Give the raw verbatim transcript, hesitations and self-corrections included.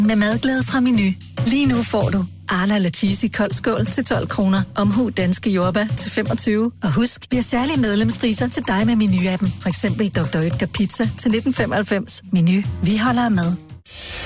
Med madglæde fra Menu. Lige nu får du Arla Latissi kold skål til tolv kroner. Omhu danske jordbær til femogtyve. Og husk, vi har særlige medlemspriser til dig med Menu-appen. For eksempel doktor Oetker Pizza til nitten femoghalvfems. Menu. Vi holder med.